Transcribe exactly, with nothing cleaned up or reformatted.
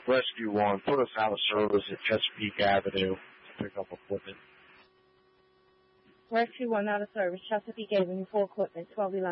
Rescue one, put us out of service at Chesapeake Avenue to pick up equipment. Rescue one out of service, Chesapeake Avenue for equipment, twelve eleven.